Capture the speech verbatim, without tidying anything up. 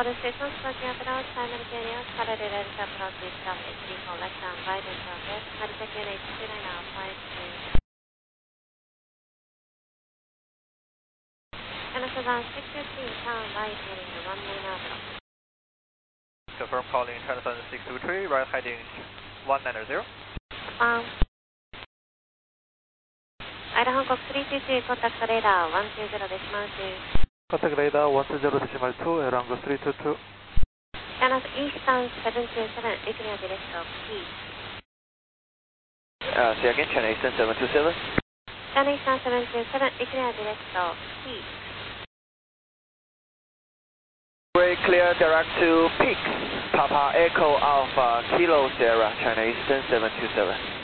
For the station's working approach, simultaneous parallel approach is from H D for left and right and surface. Narita Q H D nine five two. China six fifteen, turn right heading one main approach. Confirm calling China six two three, right heading one nine zero. Um, Ida Hong Kong three two two, contact radar one two zero decimal two. Contact radar one two zero decimal two, Aeroangle three two two. China Eastern seven two seven, declare direct of P. Uh, say again, China Eastern seven two seven. China Eastern seven two seven, declare direct of P. Very clear, direct to peak. Papa Echo Alpha Kilo Sierra, China Eastern seven two seven.